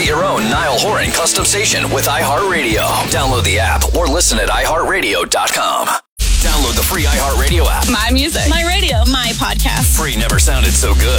Create your own Niall Horan custom station with iHeartRadio. Download the app or listen at iHeartRadio.com. Download the free iHeartRadio app. My music. My radio. My podcast. Free never sounded so good.